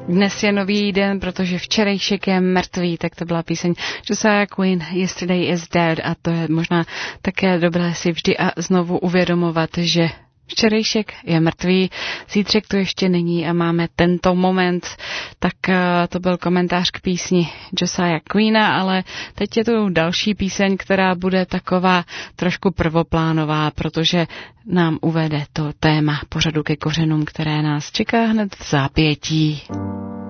Dnes je nový den, protože včerejšek je mrtvý, tak to byla píseň Josiah Quinn, Yesterday is Dead, a to je možná také dobré si vždy a znovu uvědomovat, že včerejšek je mrtvý, zítřek to ještě není a máme tento moment. Tak to byl komentář k písni Josiah Quinna, ale teď je tu další píseň, která bude taková trošku prvoplánová, protože nám uvede to téma pořadu Ke kořenům, které nás čeká hned v zápětí.